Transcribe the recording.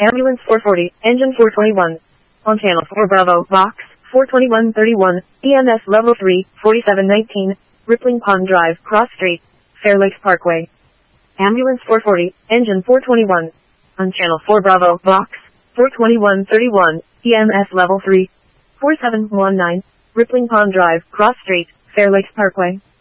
Ambulance 440, engine 421. On channel 4 Bravo, box 42131, EMS level 3, 4719, Rippling Pond Drive, Cross Street, Fair Lakes Parkway. Ambulance 440, engine 421. On channel 4 Bravo, box 42131, EMS level 3, 4719, Rippling Pond Drive, Cross Street, Fair Lakes Parkway.